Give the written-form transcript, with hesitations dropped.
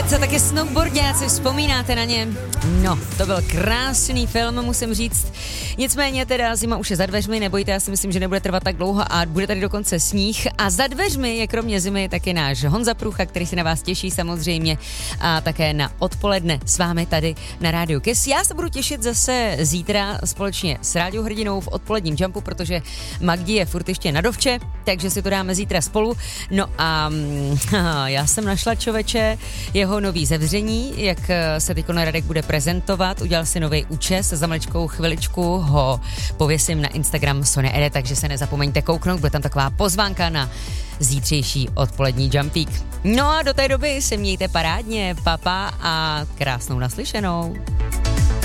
Co taky snowboardiáci, vzpomínáte na ně? No, to byl krásný film, musím říct. Nicméně teda zima už je za dveřmi, nebojte, já si myslím, že nebude trvat tak dlouho a bude tady dokonce sníh. A za dveřmi je kromě zimy taky náš Honza Průcha, který se na vás těší samozřejmě a také na odpoledne s vámi tady na Rádiu Kiss. Já se budu těšit zase zítra společně s Rádiou Hrdinou v odpoledním jumpu, protože Magdi je furt ještě na dovče, takže si to dáme zítra spolu. No a já jsem našla, člověče, jeho nový zevření, jak se teď Radek bude prezentovat. Udělal si nový účes, za maličkou chviličku ho pověsím na Instagram Sony Ede, takže se nezapomeňte kouknout, bude tam taková pozvánka na zítřejší odpolední jumpík. No a do té doby se mějte parádně, papa a krásnou naslyšenou.